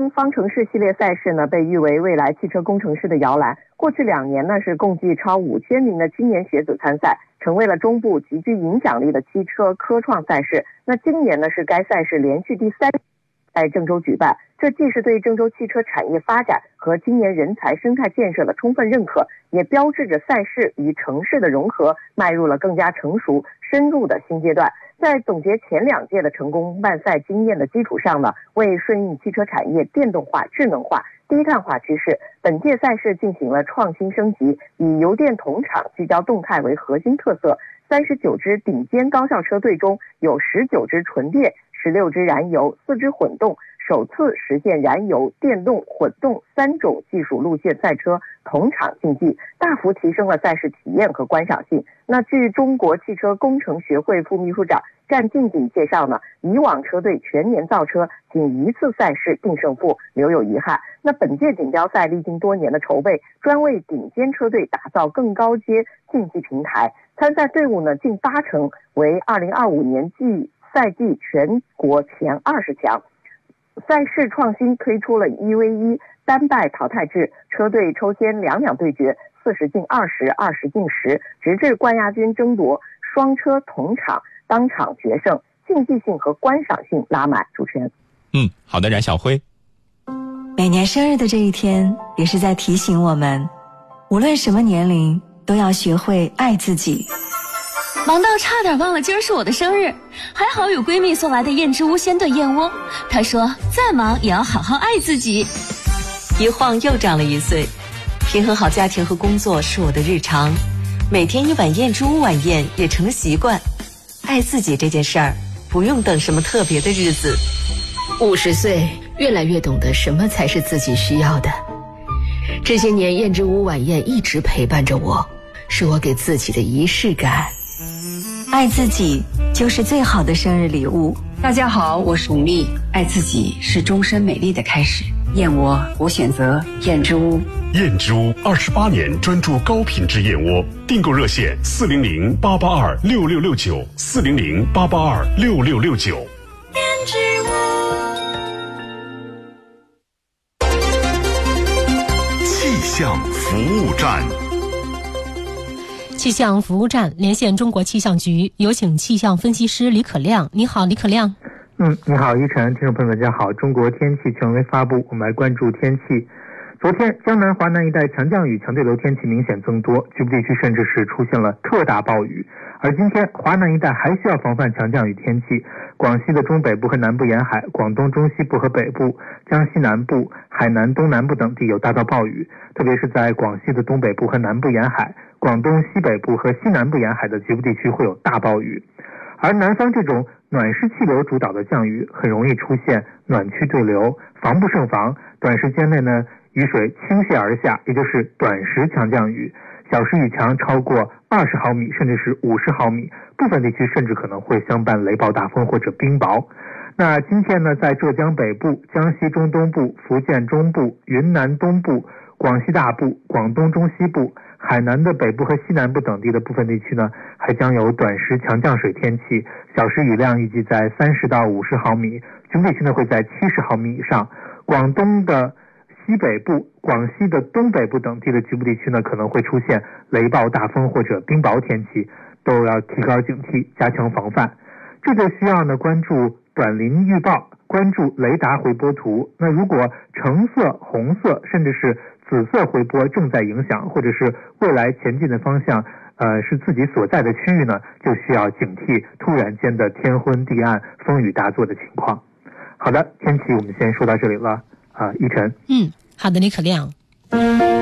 京方程式系列赛事呢，被誉为未来汽车工程师的摇篮。过去2年呢，是共计超5000名的青年学子参赛，成为了中部极具影响力的汽车科创赛事。那今年呢，是该赛事连续第3在郑州举办，这既是对郑州汽车产业发展和青年人才生态建设的充分认可，也标志着赛事与城市的融合迈入了更加成熟深入的新阶段。在总结前2届的成功办赛经验的基础上呢，为顺应汽车产业电动化、智能化、低碳化趋势，本届赛事进行了创新升级，以油电同场聚焦动态为核心特色。39支顶尖高校车队中有19支纯电，16支燃油，4支混动，首次实现燃油、电动、混动3种技术路线赛车同场竞技，大幅提升了赛事体验和观赏性。那据中国汽车工程学会副秘书长战静景介绍呢，以往车队全年造车仅一次赛事定胜负，留有遗憾。那本届锦标赛历经多年的筹备，专为顶尖车队打造更高阶竞技平台，参赛队伍呢近80%为2025年赛季全国前20强。赛事创新推出了1v1单败淘汰制，车队抽签2对决，40进20、20进10，直至冠亚军争夺，双车同场当场决胜，竞技性和观赏性拉满。主持人， 好的，冉晓辉。 每年生日的这一天，也是在提醒我们，无论什么年龄，都要学会爱自己。 忙到差点忘了今儿是我的生日，还好有闺蜜送来的燕之屋鲜炖燕窝。她说再忙也要好好爱自己。 一晃又长了1岁，平衡好家庭和工作是我的日常，每天1碗燕之屋晚宴也成了习惯。爱自己这件事儿，不用等什么特别的日子。 50岁，越来越懂得什么才是自己需要的。这些年燕之屋晚宴一直陪伴着我，是我给自己的仪式感。 爱自己就是最好的生日礼物。 大家好，我是巩俐。爱自己是终身美丽的开始。燕窝，我选择燕之屋。 燕之屋28年专注高品质燕窝，订购热线400-882-6669，400-882-6669。 燕之屋。 气象服务站。 气象服务站连线中国气象局，有请气象分析师李可亮。你好，李可亮。 你好，一晨，听众朋友们，大家好。中国天气权威发布，我们来关注天气。昨天，江南、华南一带强降雨、强对流天气明显增多，局部地区甚至是出现了特大暴雨。而今天，华南一带还需要防范强降雨天气。广西的中北部和南部沿海、广东中西部和北部、江西南部、海南东南部等地有大到暴雨，特别是在广西的东北部和南部沿海、广东西北部和西南部沿海的局部地区会有大暴雨。而南方这种暖湿气流主导的降雨很容易出现暖区对流，防不胜防。短时间内呢，雨水倾泻而下，也就是短时强降雨，小时雨强超过20毫米甚至是50毫米，部分地区甚至可能会相伴雷暴大风或者冰雹。那今天呢，在浙江北部、江西中东部、福建中部、云南东部、广西大部、广东中西部、海南的北部和西南部等地的部分地区呢，还将有短时强降水天气，小时雨量预计在30到50毫米，局部地区呢会在70毫米以上。广东的西北部、广西的东北部等地的局部地区呢，可能会出现雷暴大风或者冰雹天气，都要提高警惕，加强防范。这就需要呢关注短临预报，关注雷达回波图。那如果橙色、红色甚至是紫色回波正在影响，或者是未来前进的方向是自己所在的区域呢，就需要警惕突然间的天昏地暗、风雨大作的情况。好的，天气我们先说到这里了。一晨。 好的，李可亮。